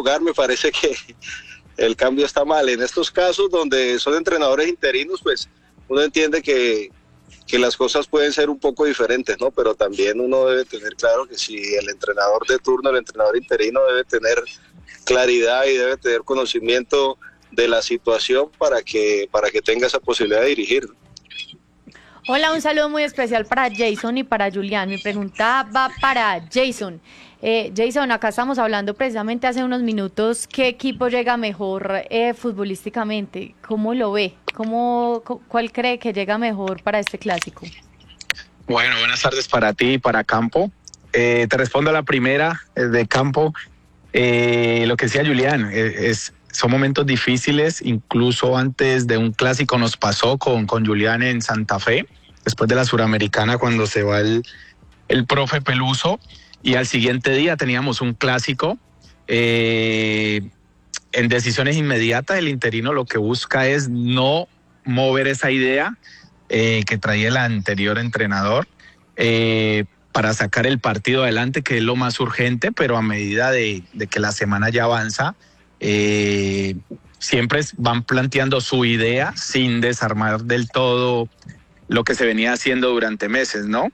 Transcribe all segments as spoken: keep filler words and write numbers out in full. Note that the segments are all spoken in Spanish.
jugar, me parece que el cambio está mal. En estos casos donde son entrenadores interinos, pues uno entiende que, que las cosas pueden ser un poco diferentes, ¿no? Pero también uno debe tener claro que si el entrenador de turno, el entrenador interino debe tener claridad y debe tener conocimiento de la situación para que, para que tenga esa posibilidad de dirigir. Hola, un saludo muy especial para Jason y para Julián. Mi pregunta va para Jason. Eh, Jason, acá estamos hablando precisamente hace unos minutos qué equipo llega mejor eh, futbolísticamente. ¿Cómo lo ve? ¿Cómo, ¿Cuál cree que llega mejor para este clásico? Bueno, buenas tardes para ti y para Campo. Eh, te respondo a la primera eh, de Campo. Eh, lo que decía Julián, eh, es, son momentos difíciles, incluso antes de un clásico nos pasó con, con Julián en Santa Fe, después de la Suramericana cuando se va el, el profe Peluso, y al siguiente día teníamos un clásico. Eh, en decisiones inmediatas el interino lo que busca es no mover esa idea eh, que traía el anterior entrenador, eh, para sacar el partido adelante, que es lo más urgente, pero a medida de, de que la semana ya avanza, eh, siempre van planteando su idea sin desarmar del todo lo que se venía haciendo durante meses, ¿no?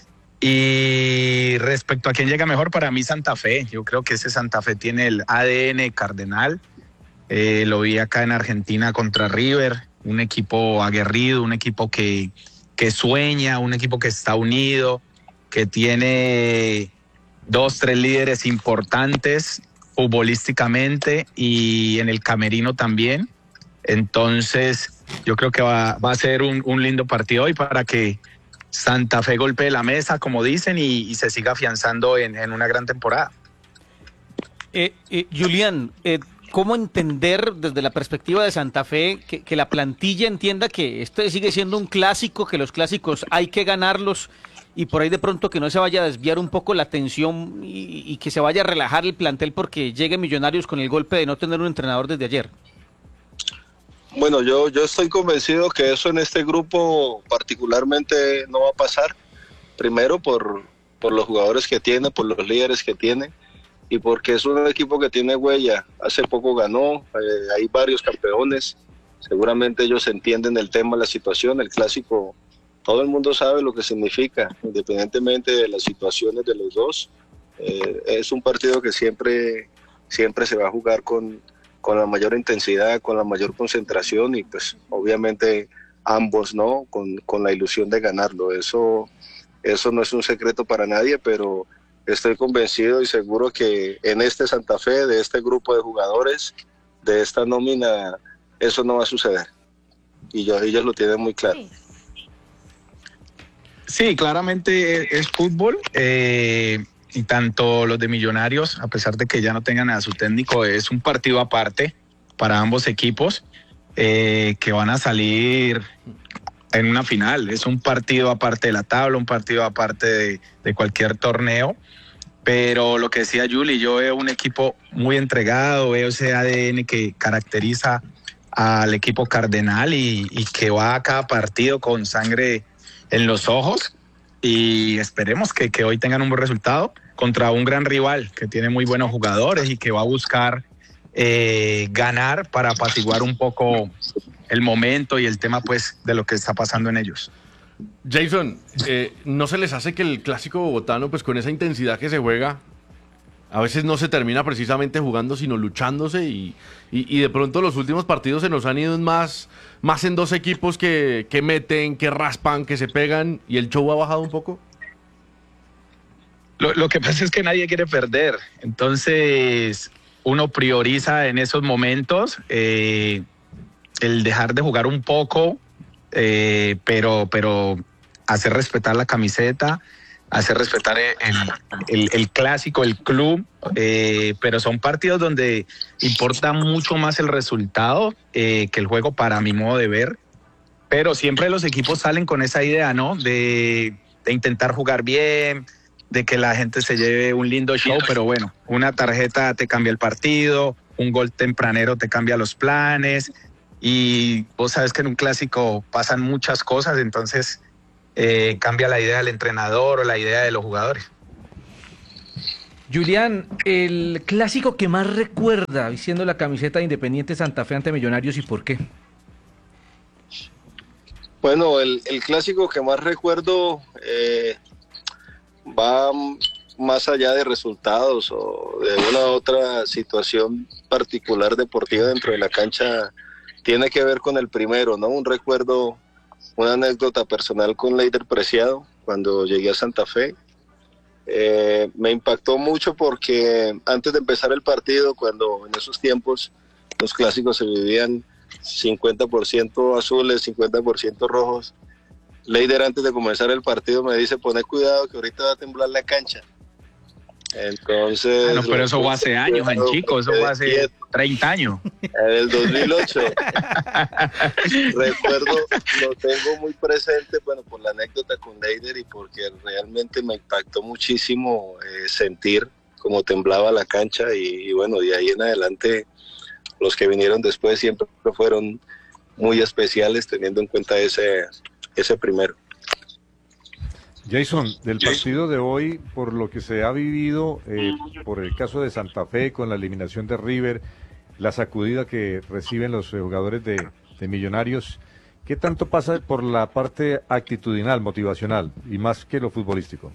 Y respecto a quién llega mejor, para mí Santa Fe. Yo creo que ese Santa Fe tiene el A D N cardenal. Eh, lo vi acá en Argentina contra River, un equipo aguerrido, un equipo que, que sueña, un equipo que está unido, que tiene dos, tres líderes importantes futbolísticamente y en el camerino también. Entonces, yo creo que va, va a ser un, un lindo partido hoy para que Santa Fe golpee la mesa, como dicen, y, y se siga afianzando en, en una gran temporada. Eh, eh, Julián, eh, ¿cómo entender desde la perspectiva de Santa Fe que, que la plantilla entienda que este sigue siendo un clásico, que los clásicos hay que ganarlos, y por ahí de pronto que no se vaya a desviar un poco la atención y, y que se vaya a relajar el plantel porque llegue Millonarios con el golpe de no tener un entrenador desde ayer? Bueno, yo, yo estoy convencido que eso en este grupo particularmente no va a pasar. Primero por, por los jugadores que tiene, por los líderes que tiene y porque es un equipo que tiene huella. Hace poco ganó, eh, hay varios campeones. Seguramente ellos entienden el tema, la situación, el clásico. Todo el mundo sabe lo que significa, independientemente de las situaciones de los dos. Eh, es un partido que siempre, siempre se va a jugar con, con la mayor intensidad, con la mayor concentración y pues obviamente ambos, ¿no? Con, con la ilusión de ganarlo. Eso, eso no es un secreto para nadie, pero estoy convencido y seguro que en este Santa Fe, de este grupo de jugadores, de esta nómina, eso no va a suceder. Y yo, ellos lo tienen muy claro. Sí. Sí, claramente es fútbol, eh, y tanto los de Millonarios, a pesar de que ya no tengan a su técnico, es un partido aparte para ambos equipos, eh, que van a salir en una final. Es un partido aparte de la tabla, un partido aparte de, de cualquier torneo, pero lo que decía Juli, yo veo un equipo muy entregado, veo ese A D N que caracteriza al equipo cardenal y, y que va a cada partido con sangre en los ojos, y esperemos que, que hoy tengan un buen resultado contra un gran rival que tiene muy buenos jugadores y que va a buscar eh, ganar para apaciguar un poco el momento y el tema pues de lo que está pasando en ellos. Jason, eh, ¿no se les hace que el clásico bogotano, pues con esa intensidad que se juega, a veces no se termina precisamente jugando, sino luchándose, y, y, y de pronto los últimos partidos se nos han ido más, más en dos equipos que, que meten, que raspan, que se pegan, y el show ha bajado un poco? Lo, lo que pasa es que nadie quiere perder, entonces uno prioriza en esos momentos eh, el dejar de jugar un poco, eh, pero, pero hacer respetar la camiseta, hacer respetar el, el, el clásico, el club, eh, pero son partidos donde importa mucho más el resultado eh, que el juego, para mi modo de ver, pero siempre los equipos salen con esa idea, ¿no? De, de intentar jugar bien, de que la gente se lleve un lindo show, pero bueno, una tarjeta te cambia el partido, un gol tempranero te cambia los planes, y vos sabes que en un clásico pasan muchas cosas, entonces Eh, cambia la idea del entrenador o la idea de los jugadores. Julián, el clásico que más recuerda vistiendo la camiseta de Independiente Santa Fe ante Millonarios, ¿y por qué? Bueno, el, el clásico que más recuerdo eh, va más allá de resultados o de una otra situación particular deportiva dentro de la cancha, tiene que ver con el primero, ¿no? Un recuerdo, una anécdota personal con Leider Preciado cuando llegué a Santa Fe. Eh, me impactó mucho porque antes de empezar el partido, cuando en esos tiempos los clásicos se vivían cincuenta por ciento azules, cincuenta por ciento rojos, Leider antes de comenzar el partido me dice: poné cuidado que ahorita va a temblar la cancha. Entonces, ah, no, pero eso fue hace años, en chico, eso fue hace treinta años. En el dos mil ocho. Recuerdo, lo tengo muy presente, bueno, por la anécdota con Leider y porque realmente me impactó muchísimo eh, sentir cómo temblaba la cancha y, y bueno, de ahí en adelante los que vinieron después siempre fueron muy especiales teniendo en cuenta ese, ese primero. Jason, del partido de hoy, por lo que se ha vivido, eh, por el caso de Santa Fe con la eliminación de River, la sacudida que reciben los jugadores de, de Millonarios, ¿qué tanto pasa por la parte actitudinal, motivacional, y más que lo futbolístico?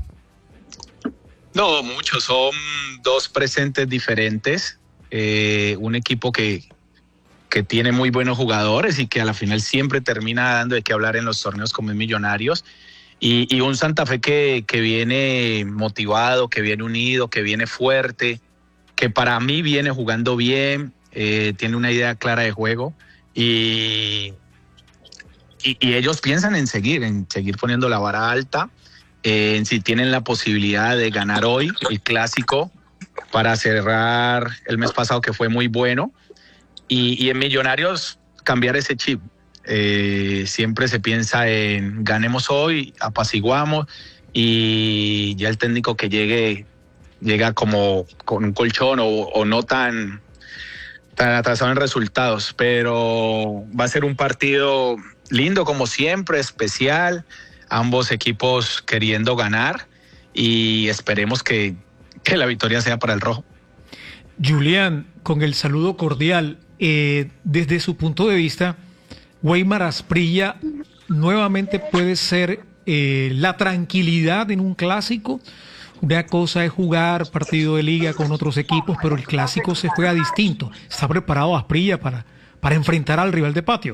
No, mucho, son dos presentes diferentes, eh, un equipo que, que tiene muy buenos jugadores y que a la final siempre termina dando de qué hablar en los torneos como es Millonarios. Y, y un Santa Fe que, que viene motivado, que viene unido, que viene fuerte, que para mí viene jugando bien, eh, tiene una idea clara de juego y, y, y ellos piensan en seguir, en seguir poniendo la vara alta, eh, en si tienen la posibilidad de ganar hoy el clásico para cerrar el mes pasado que fue muy bueno y, y en Millonarios cambiar ese chip. Eh, siempre se piensa en ganemos hoy, apaciguamos y ya el técnico que llegue llega como con un colchón o, o no tan, tan atrasado en resultados, pero va a ser un partido lindo como siempre, especial, ambos equipos queriendo ganar y esperemos que, que la victoria sea para el rojo. Julián, con el saludo cordial, eh, desde su punto de vista, Weimar Asprilla nuevamente puede ser eh, la tranquilidad en un clásico. Una cosa es jugar partido de liga con otros equipos, pero el clásico se juega distinto. ¿Está preparado Asprilla para, para enfrentar al rival de patio?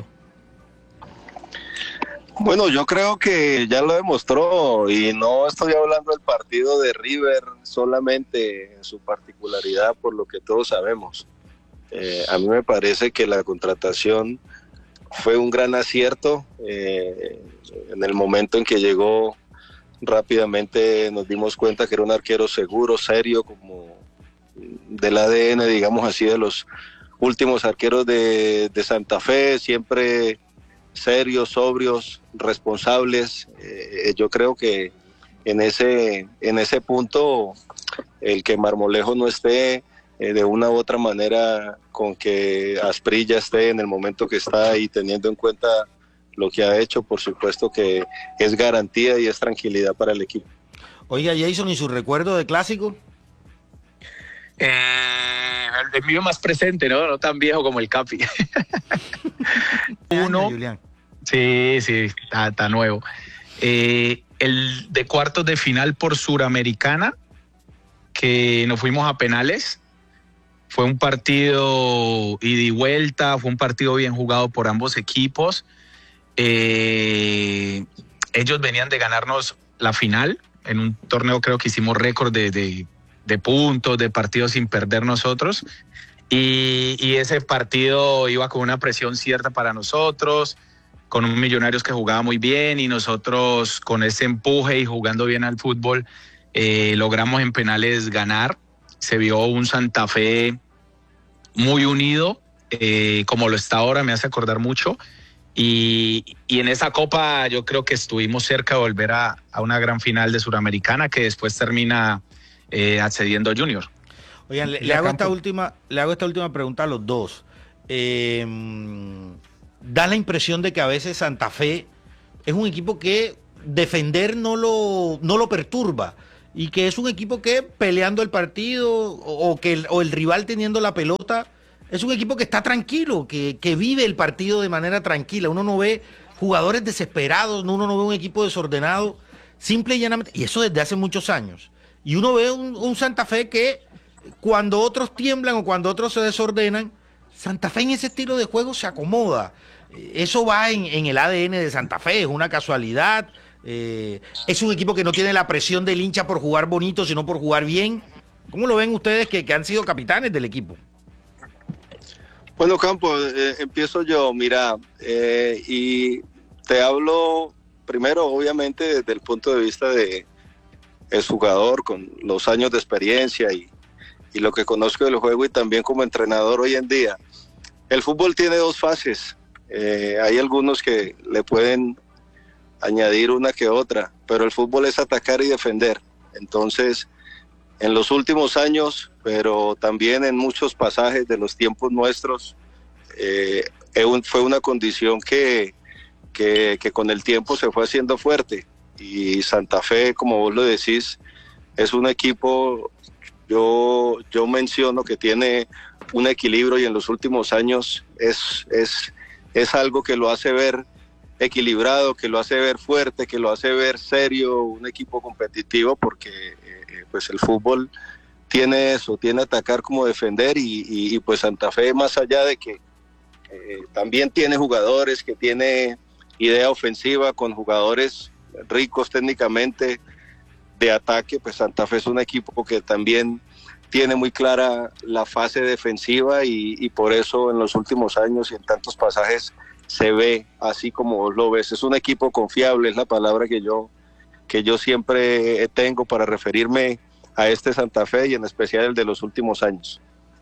Bueno, yo creo que ya lo demostró y no estoy hablando del partido de River solamente en su particularidad, por lo que todos sabemos. Eh, a mí me parece que la contratación fue un gran acierto. Eh, en el momento en que llegó, rápidamente nos dimos cuenta que era un arquero seguro, serio, como del A D N, digamos así, de los últimos arqueros de, de Santa Fe, siempre serios, sobrios, responsables. Eh, yo creo que en ese, en ese punto el que Marmolejo no esté eh, de una u otra manera con que Asprilla esté en el momento que está y teniendo en cuenta lo que ha hecho, por supuesto que es garantía y es tranquilidad para el equipo. Oiga, Jason, ¿y su recuerdo de clásico? Eh, el mío más presente, ¿no? No tan viejo como el Capi. Uno, Julián. Sí, sí, está, está nuevo. Eh, el de cuartos de final por Suramericana, que nos fuimos a penales. Fue un partido ida y vuelta, fue un partido bien jugado por ambos equipos. Eh, ellos venían de ganarnos la final, en un torneo creo que hicimos récord de, de, de puntos, de partidos sin perder nosotros. Y, y ese partido iba con una presión cierta para nosotros, con un Millonarios que jugaba muy bien y nosotros con ese empuje y jugando bien al fútbol eh, logramos en penales ganar. Se vio un Santa Fe muy unido, eh, como lo está ahora, me hace acordar mucho. Y, y en esa copa yo creo que estuvimos cerca de volver a, a una gran final de Suramericana que después termina eh, accediendo Junior. Oigan, le, le, hago esta última, le hago esta última pregunta a los dos. Eh, da la impresión de que a veces Santa Fe es un equipo que defender no lo, no lo perturba. y que es un equipo que peleando el partido o, o que el, o el rival teniendo la pelota, es un equipo que está tranquilo, que, que vive el partido de manera tranquila. Uno no ve jugadores desesperados, uno no ve un equipo desordenado, simple y llanamente, y eso desde hace muchos años. Y uno ve un, un Santa Fe que cuando otros tiemblan o cuando otros se desordenan, Santa Fe en ese estilo de juego se acomoda. Eso va en, en el A D N de Santa Fe, es una casualidad. Eh, es un equipo que no tiene la presión del hincha por jugar bonito, sino por jugar bien. ¿Cómo lo ven ustedes que, que han sido capitanes del equipo? Bueno, Campo, eh, empiezo yo, mira, eh, y te hablo primero, obviamente, desde el punto de vista de exjugador, con los años de experiencia y, y lo que conozco del juego, y también como entrenador hoy en día. El fútbol tiene dos fases, eh, hay algunos que le pueden añadir una que otra, pero el fútbol es atacar y defender. Entonces, en los últimos años, pero también en muchos pasajes de los tiempos nuestros, eh, fue una condición que, que, que con el tiempo se fue haciendo fuerte. Y Santa Fe, como vos lo decís, es un equipo, yo, yo menciono que tiene un equilibrio, y en los últimos años es, es, es algo que lo hace ver equilibrado, que lo hace ver fuerte, que lo hace ver serio, un equipo competitivo, porque eh, pues el fútbol tiene eso, tiene atacar como defender, y, y, y pues Santa Fe, más allá de que eh, también tiene jugadores, que tiene idea ofensiva, con jugadores ricos técnicamente de ataque, pues Santa Fe es un equipo que también tiene muy clara la fase defensiva, y, y por eso en los últimos años y en tantos pasajes se ve así como vos lo ves. Es un equipo confiable, es la palabra que yo, que yo siempre tengo para referirme a este Santa Fe, y en especial el de los últimos años.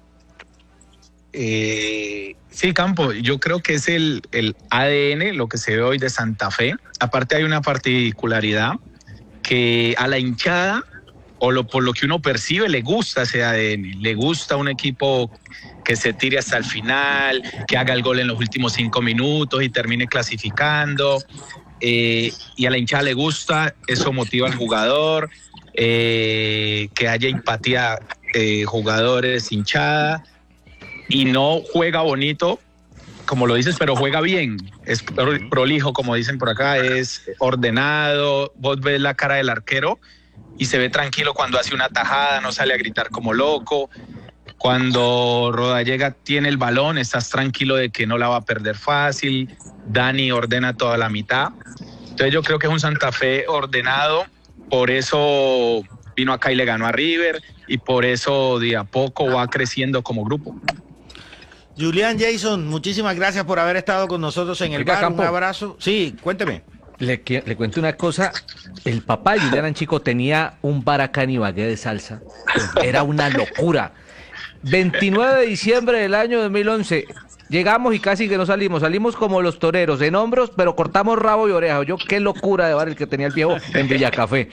Eh, sí, Campo, yo creo que es el, el A D N, lo que se ve hoy de Santa Fe. Aparte hay una particularidad, que a la hinchada, o lo, por lo que uno percibe, le gusta ese A D N, le gusta un equipo que se tire hasta el final, que haga el gol en los últimos cinco minutos y termine clasificando, eh, y a la hinchada le gusta, eso motiva al jugador, eh, que haya empatía, eh, jugadores, hinchada, y no juega bonito, como lo dices, pero juega bien, es prolijo, como dicen por acá, es ordenado. Vos ves la cara del arquero y se ve tranquilo cuando hace una tajada, no sale a gritar como loco. Cuando Rodallega tiene el balón, estás tranquilo de que no la va a perder fácil. Dani ordena toda la mitad. Entonces yo creo que es un Santa Fe ordenado, por eso vino acá y le ganó a River, y por eso de a poco va creciendo como grupo. Julián, Jason, muchísimas gracias por haber estado con nosotros en el Oiga, bar. Campo. Un abrazo. Sí, cuénteme. Le, que- le cuento una cosa, el papá de Julián Anchico tenía un bar acá en Ibagué de salsa, era una locura. veintinueve de diciembre del año dos mil once, llegamos y casi que no salimos, salimos como los toreros, en hombros, pero cortamos rabo y oreja. Yo, qué locura de bar el que tenía el viejo en Villacafé.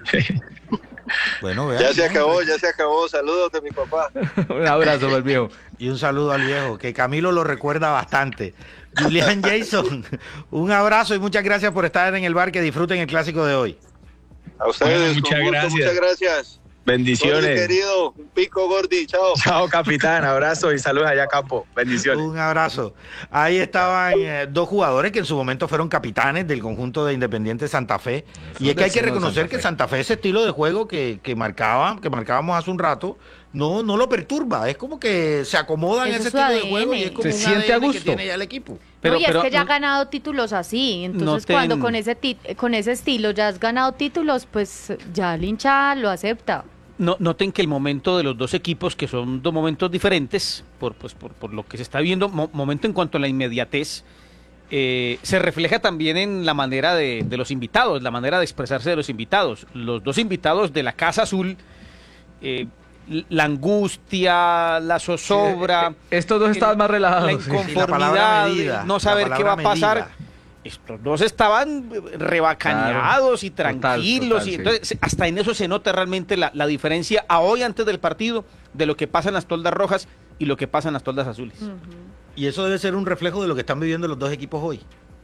Bueno, Ya se acabó, ya se acabó. Saludos de mi papá. Un abrazo para el viejo. Y un saludo al viejo, que Camilo lo recuerda bastante. Julián, Jason, un abrazo y muchas gracias por estar en el bar. Que disfruten el clásico de hoy. A ustedes, Bueno, con muchas gusto, gracias. muchas gracias. Bendiciones. Gordi, querido, un pico, Gordi, chao. Chao, capitán, abrazo y saludos allá, Campo. Bendiciones. Un abrazo. Ahí estaban eh, dos jugadores que en su momento fueron capitanes del conjunto de Independiente Santa Fe. Y es que hay que reconocer que Santa Fe, ese estilo de juego que, que marcaba, que marcábamos hace un rato, no, no lo perturba. Es como que se acomoda en Eso ese es su estilo de A D N. juego y es como Se un siente a A D N que gusto. tiene ya el equipo. Pero- no, y pero- es que ya ha ganado títulos así, entonces Noten- cuando con ese tit- con ese estilo ya has ganado títulos, pues ya el hincha lo acepta. No, noten que el momento de los dos equipos, que son dos momentos diferentes, por, pues, por, por lo que se está viendo, mo- momento en cuanto a la inmediatez, eh, se refleja también en la manera de, de los invitados, la manera de expresarse de los invitados. Los dos invitados de la Casa Azul, eh, la angustia, la zozobra, Sí, eh, estos dos estaban más relajados, la sí. inconformidad, Sí, la palabra medida, no la saber qué va a palabra pasar. medida. Estos dos estaban rebacaneados y Total, tranquilos, total, y sí. entonces hasta en eso se nota realmente la, la diferencia a hoy antes del partido de lo que pasa en las toldas rojas y lo que pasa en las toldas azules. Y eso debe ser un reflejo de lo que están viviendo los dos equipos hoy.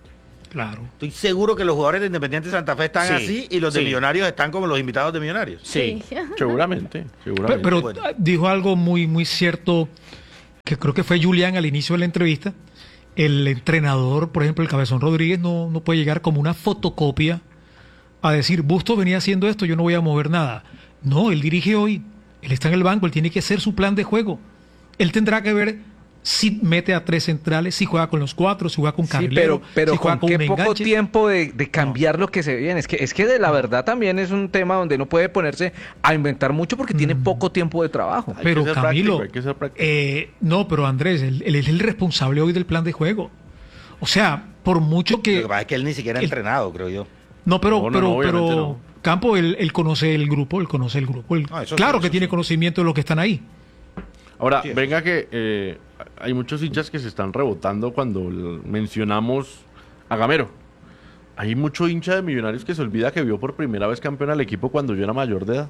Claro. Estoy seguro que los jugadores de Independiente Santa Fe están Sí, así y los de sí. Millonarios están como los invitados de Millonarios. Sí. Seguramente, Pero, seguramente. pero Bueno. dijo algo muy, muy cierto, que creo que fue Julián al inicio de la entrevista. El entrenador, por ejemplo, el Cabezón Rodríguez, no, no puede llegar como una fotocopia a decir, Bustos venía haciendo esto, yo no voy a mover nada. No, él dirige hoy, él está en el banco, él tiene que hacer su plan de juego. Él tendrá que ver si mete a tres centrales, si juega con los cuatro, si juega con Sí, carrilero, pero, pero si juega con qué un poco enganche. tiempo de, de cambiar lo que se viene. Es que, es que de la verdad también es un tema donde no puede ponerse a inventar mucho porque tiene poco tiempo de trabajo. Hay Pero que ser Camilo, práctico, hay que ser práctico. eh, no, pero Andrés, él, él es el responsable hoy del plan de juego. O sea, por mucho Lo que... que pasa es que él ni siquiera ha el- entrenado, creo yo. No, pero, No, no, pero, no, obviamente pero no. Campo, él, él conoce el grupo, él conoce el grupo. él- No, eso claro sí, que eso tiene sí. conocimiento de los que están ahí. Ahora, Sí. venga que eh, hay muchos hinchas que se están rebotando cuando l- mencionamos a Gamero. Hay mucho hincha de Millonarios que se olvida que vio por primera vez campeón al equipo cuando yo era mayor de edad.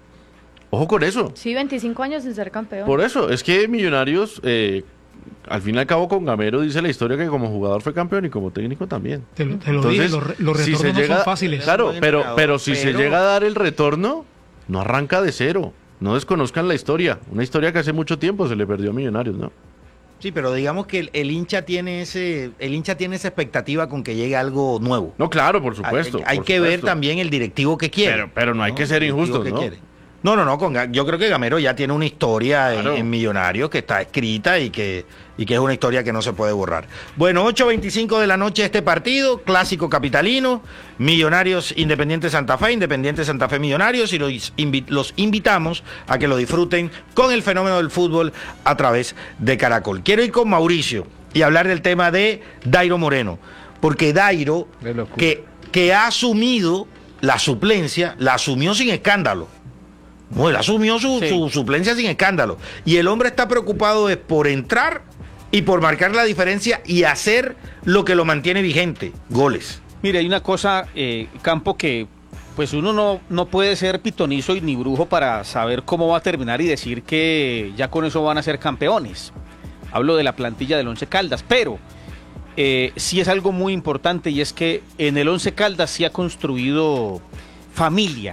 Ojo con eso. Sí, veinticinco años sin ser campeón. Por eso, es que Millonarios, eh, al fin y al cabo con Gamero dice la historia que como jugador fue campeón y como técnico también. Te, lo- te lo dije, los, re- los si retornos se no llega- son fáciles. Claro, Buen pero, entrenador, pero si se pero- llega a dar el retorno, no arranca de cero. No desconozcan la historia. Una historia que hace mucho tiempo se le perdió a Millonarios, ¿no? Sí, pero digamos que el, el hincha tiene ese, el hincha tiene esa expectativa con que llegue algo nuevo. No, claro, por supuesto. hay hay por que ver supuesto. también el directivo que quiere. Pero, pero no hay que ser El directivo injustos, que ¿no? quiere. No, no, no, con Ga- yo creo que Gamero ya tiene una historia en- Claro. en, Millonarios que está escrita y que, y que es una historia que no se puede borrar. Bueno, ocho veinticinco de la noche este partido, clásico capitalino, Millonarios Independiente Santa Fe, Independiente Santa Fe Millonarios, y los, invi- los invitamos a que lo disfruten con el fenómeno del fútbol a través de Caracol. Quiero ir con Mauricio y hablar del tema de Dairo Moreno, porque Dairo, Qué locura. que, que ha asumido la suplencia, la asumió sin escándalo. No, él asumió su, Sí. su suplencia sin escándalo. Y el hombre está preocupado es por entrar y por marcar la diferencia y hacer lo que lo mantiene vigente, goles. Mire, hay una cosa, eh, Campo, que pues uno no, no puede ser pitonizo y ni brujo para saber cómo va a terminar y decir que ya con eso van a ser campeones. Hablo de la plantilla del Once Caldas, pero eh, sí es algo muy importante, y es que en el Once Caldas sí ha construido familia.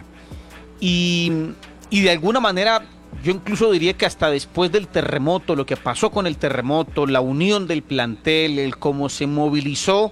Y, y de alguna manera, yo incluso diría que hasta después del terremoto, lo que pasó con el terremoto, la unión del plantel, el cómo se movilizó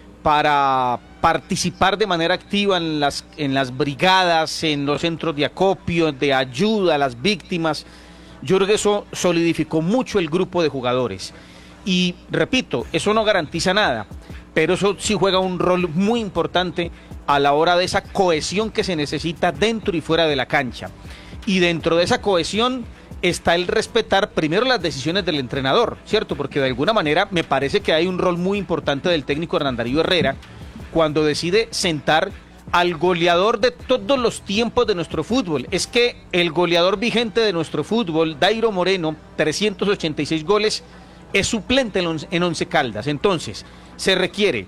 para participar de manera activa en las, en las brigadas, en los centros de acopio, de ayuda a las víctimas. Yo creo que eso solidificó mucho el grupo de jugadores. Y repito, eso no garantiza nada, pero eso sí juega un rol muy importante a la hora de esa cohesión que se necesita dentro y fuera de la cancha. Y dentro de esa cohesión está el respetar primero las decisiones del entrenador, ¿cierto? Porque de alguna manera me parece que hay un rol muy importante del técnico Hernán Darío Herrera cuando decide sentar al goleador de todos los tiempos de nuestro fútbol. Es que el goleador vigente de nuestro fútbol, Dairo Moreno, trescientos ochenta y seis goles, es suplente en Once, en Once Caldas. Entonces, se requiere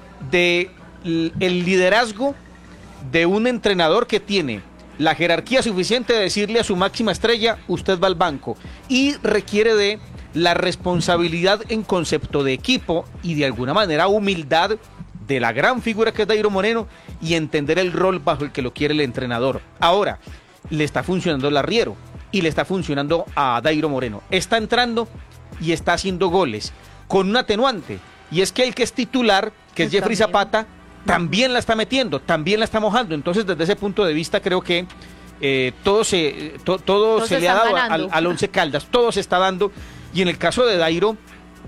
de l- el liderazgo de un entrenador que tiene la jerarquía suficiente de decirle a su máxima estrella, usted va al banco, y requiere de la responsabilidad en concepto de equipo y de alguna manera humildad de la gran figura que es Dairo Moreno y entender el rol bajo el que lo quiere el entrenador. Ahora, le está funcionando el arriero y le está funcionando a Dairo Moreno. Está entrando y está haciendo goles con un atenuante, y es que el que es titular, que es Pues Jeffrey también. Zapata, también la está metiendo, también la está mojando. Entonces, desde ese punto de vista, creo que eh, todo se, to- todo Todos se le ha están dado al, ganando. al Once Caldas, todo se está dando. Y en el caso de Dairo,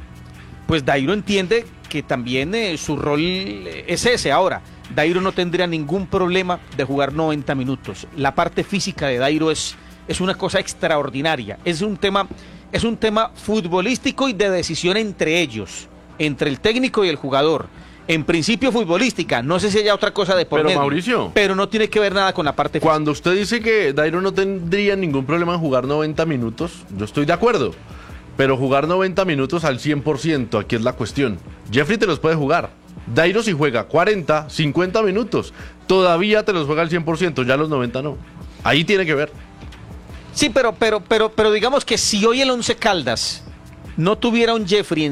pues Dairo entiende que también eh, su rol es ese. Ahora, Dairo no tendría ningún problema de jugar noventa minutos. La parte física de Dairo es, es una cosa extraordinaria. Es un tema, es un tema futbolístico y de decisión entre ellos, entre el técnico y el jugador. En principio futbolística, no sé si haya otra cosa de por Pero, medio, Mauricio, pero no tiene que ver nada con la parte física. cuando usted dice que Dairo no tendría ningún problema en jugar noventa minutos, yo estoy de acuerdo. Pero jugar noventa minutos al cien por ciento, aquí es la cuestión. Jeffrey te los puede jugar. Dairo si juega cuarenta, cincuenta minutos, todavía te los juega al cien por ciento, ya los noventa no. Ahí tiene que ver. Sí, pero, pero, pero, pero digamos que si hoy el Once Caldas no tuviera un Jeffrey en